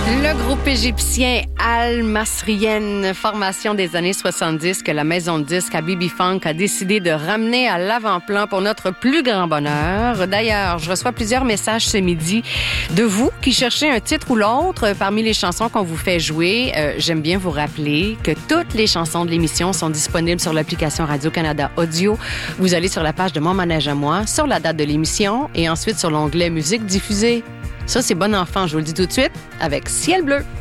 Le groupe égyptien Al-Masriyen, formation des années 70, que la maison de disques Habibi Funk a décidé de ramener à l'avant-plan pour notre plus grand bonheur. D'ailleurs, je reçois plusieurs messages ce midi de vous qui cherchez un titre ou l'autre parmi les chansons qu'on vous fait jouer. J'aime bien vous rappeler que toutes les chansons de l'émission sont disponibles sur l'application Radio-Canada Audio. Vous allez sur la page de Mon Manège à moi, sur la date de l'émission et ensuite sur l'onglet Musique diffusée. Ça, c'est bon enfant, je vous le dis tout de suite, avec Ciel bleu.